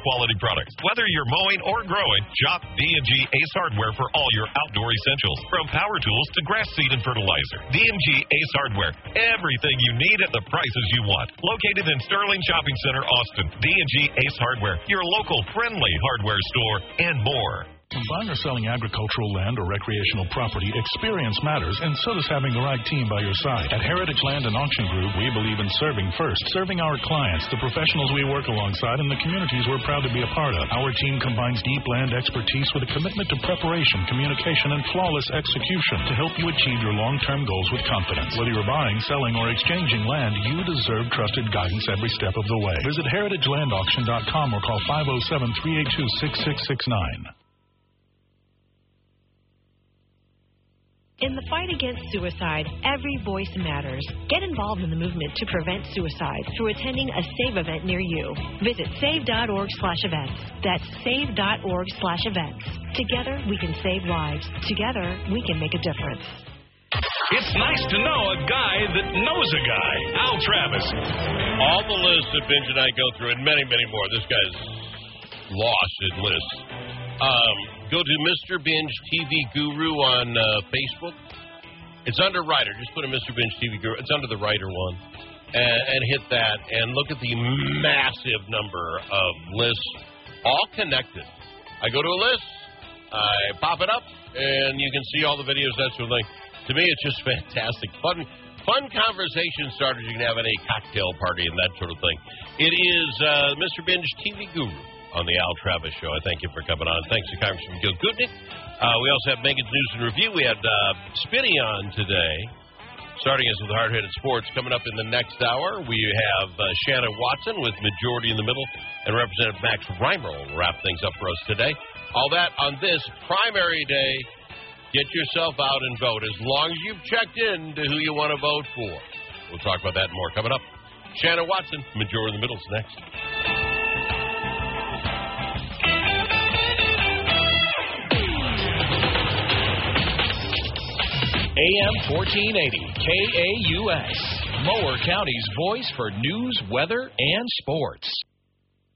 quality products. Whether you're mowing or growing, shop D&G Ace Hardware for all your outdoor essentials. From power tools to grass seed and fertilizer. D&G Ace Hardware. Everything you need at the prices you want. Located in Sterling Shopping Center, Austin. D&G Ace Hardware, your local friendly hardware store, and more. When buying or selling agricultural land or recreational property, experience matters, and so does having the right team by your side. At Heritage Land and Auction Group, we believe in serving first, serving our clients, the professionals we work alongside, and the communities we're proud to be a part of. Our team combines deep land expertise with a commitment to preparation, communication, and flawless execution to help you achieve your long-term goals with confidence. Whether you're buying, selling, or exchanging land, you deserve trusted guidance every step of the way. Visit heritagelandauction.com or call 507-382-6669. In the fight against suicide, every voice matters. Get involved in the movement to prevent suicide through attending a SAVE event near you. Visit save.org/events. That's save.org/events. Together, we can save lives. Together, we can make a difference. It's nice to know a guy that knows a guy. Al Travis. All the lists that Binge and I go through, and many, many more. This guy's lost in lists. Go to Mr. Binge TV Guru on Facebook. It's under Writer. Just put in Mr. Binge TV Guru. It's under the Writer one. And hit that. And look at the massive number of lists, all connected. I go to a list, I pop it up, and you can see all the videos, that sort of thing. To me, it's just fantastic. Fun conversation starters you can have at a cocktail party and that sort of thing. It is Mr. Binge TV Guru on the Al Travis Show. I thank you for coming on. Thanks to Congressman Gil Goodnick. We also have Megan's News and Review. We had Spinny on today, starting us with Hard-Headed Sports. Coming up in the next hour, we have Shannon Watson with Majority in the Middle, and Representative Max Reimer will wrap things up for us today. All that on this primary day. Get yourself out and vote, as long as you've checked in to who you want to vote for. We'll talk about that and more coming up. Shannon Watson, Majority in the Middle, is next. AM 1480, KAUS, Mower County's voice for news, weather, and sports.